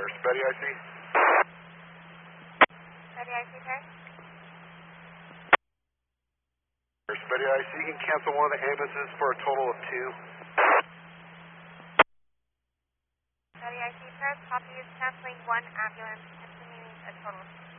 Spetty IC. Ready, IC, Perry? Spetty IC, you can cancel one of the ambulances for a total of 2. Ready, IC, Perry? Copy is canceling one ambulance, continuing a total of 2.